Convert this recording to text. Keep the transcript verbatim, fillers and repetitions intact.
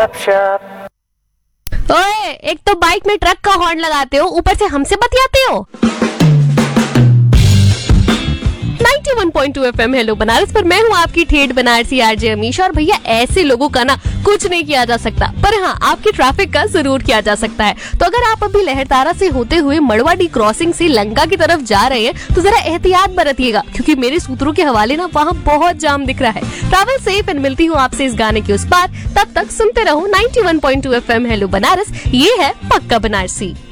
ओए, एक तो बाइक में ट्रक का हॉर्न लगाते हो, ऊपर से हमसे बतियाते हो। Ninety one point two FM hello Banaras पर मैं हूँ आपकी ठेठ बनारसी आरजे अमीशा। और भैया ऐसे लोगों का ना कुछ नहीं किया जा सकता, पर हाँ आपकी ट्रैफिक का जरूर किया जा सकता है। तो अगर आप अभी लहरतारा से होते हुए मड़वाडी क्रॉसिंग से लंका की तरफ जा रहे हैं तो जरा एहतियात बरतिएगा, क्योंकि मेरे सूत्रों के हवाले ना वहाँ बहुत जाम दिख रहा है। ट्रैवल सेफ एंड मिलती हूँ आपसे इस गाने के उस पार। तब तक सुनते रहो ninety one point two FM hello Banaras, ये है पक्का बनारसी।